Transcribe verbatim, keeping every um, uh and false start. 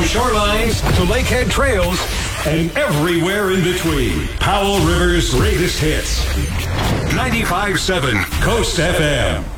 shorelines to Lakehead trails and everywhere in between. Powell River's greatest hits. ninety-five point seven Coast F M.